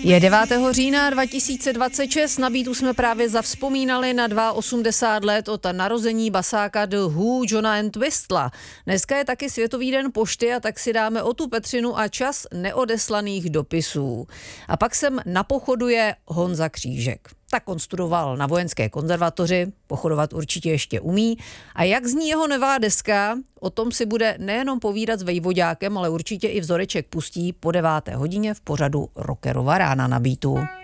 Je 9. října 2026, na Beatu jsme právě zavzpomínali na 82 let od narození basáka The Who, Johna Entwistla. Dneska je taky Světový den pošty a tak si dáme o tu Petřinu a čas neodeslaných dopisů. A pak sem napochoduje Honza Křížek. Tak on studoval na vojenské konzervatoři, pochodovat určitě ještě umí. A jak zní jeho nová deska, o tom si bude nejenom povídat s vejvoďákem, ale určitě i vzoreček pustí po 9. hodině v pořadu Rockerova rána na Beatu.